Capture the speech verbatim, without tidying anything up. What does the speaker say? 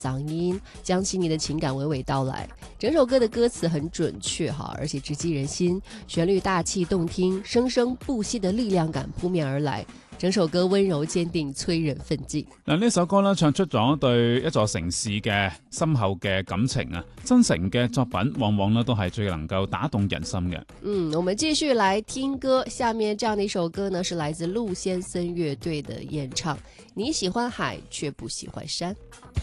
嗓音将细腻的情感娓娓道来。整首歌的歌詞很準確哈，而且直擊人心，旋律大氣動聽，生生不息的力量感撲面而來。整首歌溫柔堅定，催人奮進。 嗱，呢首歌咧唱出咗對一座城市嘅深厚嘅感情啊，真誠嘅作品往往咧都係最能夠打動人心嘅。 嗯，我們繼續來聽歌，下面這樣的一首歌呢，是來自陸先生樂隊的演唱。你喜歡海，卻不喜歡山。